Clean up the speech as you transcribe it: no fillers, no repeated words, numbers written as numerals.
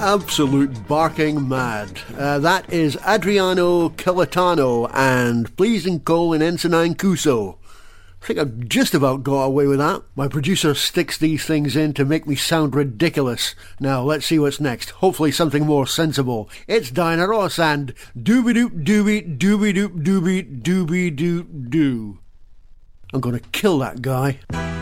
absolute barking mad. That is Adriano Celentano and Pleasing Cole in Ensign Cuso. I think I've just about got away with that. My producer sticks these things in to make me sound ridiculous. Now, let's see what's next. Hopefully something more sensible. It's Diana Ross and Dooby-doop dooby dooby-doop dooby dooby-doo-doo. I'm gonna kill that guy.